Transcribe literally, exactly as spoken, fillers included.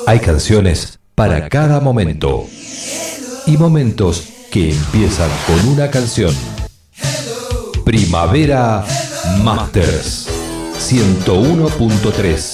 Hay canciones para cada momento y momentos que empiezan con una canción. Primavera Masters ciento uno punto tres